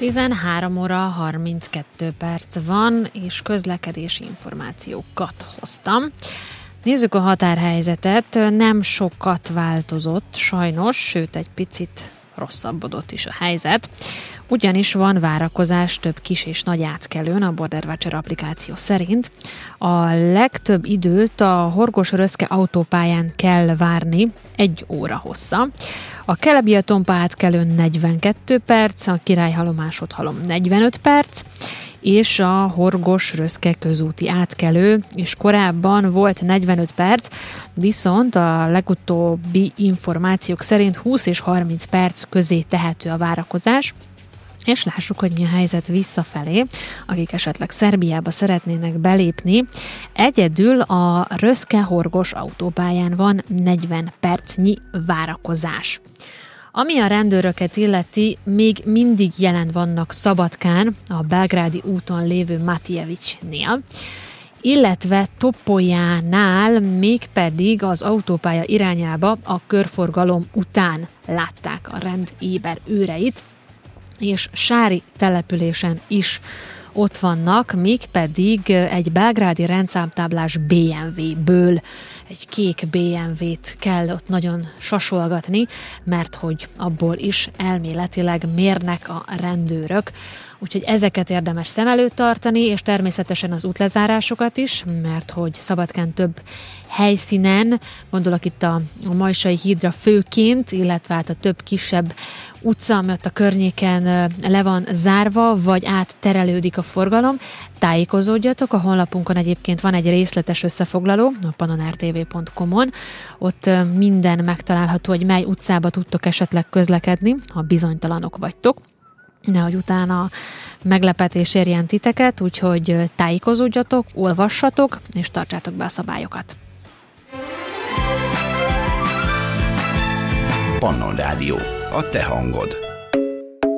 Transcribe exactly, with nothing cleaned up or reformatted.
tizenhárom óra harminckettő perc van, és közlekedési információkat hoztam. Nézzük a határhelyzetet. Nem sokat változott, sajnos, sőt egy picit rosszabbodott is a helyzet. Ugyanis van várakozás több kis és nagy átkelőn a Border Watcher applikáció szerint. A legtöbb időt a Horgos-Röszke autópályán kell várni, egy óra hossza. A Kelebia-Tompa átkelőn negyvenkettő perc, a Királyhalom-Másodhalom negyvenöt perc, és a Horgos-Röszke közúti átkelő, és korábban volt negyvenöt perc, viszont a legutóbbi információk szerint húsz és harminc perc közé tehető a várakozás. És lássuk, hogy mi a helyzet visszafelé, akik esetleg Szerbiába szeretnének belépni. Egyedül a Röszke-Horgos autópályán van negyven percnyi várakozás. Ami a rendőröket illeti, még mindig jelen vannak Szabadkán, a Belgrádi úton lévő Matijevicsnél, illetve Topolyánál mégpedig az autópálya irányába a körforgalom után látták a rend éber őreit, és Sári településen is ott vannak, mégpedig egy belgrádi rendszámtáblás bé em vé-ből, egy kék bé em vét kell ott nagyon sasolgatni, mert hogy abból is elméletileg mérnek a rendőrök. Úgyhogy ezeket érdemes szem előtt tartani, és természetesen az útlezárásokat is, mert hogy Szabadkán több helyszínen, gondolok itt a, a Majsai hídra főként, illetve hát a több kisebb utca, ami ott a környéken le van zárva, vagy átterelődik a forgalom. Tájékozódjatok, a honlapunkon egyébként van egy részletes összefoglaló, a pannonr t v pont com-on, ott minden megtalálható, hogy mely utcába tudtok esetleg közlekedni, ha bizonytalanok vagytok, nehogy utána meglepetés érjen titeket, úgyhogy tájékozódjatok, olvassatok, és tartsátok be a szabályokat. Pannon Rádió, a te hangod.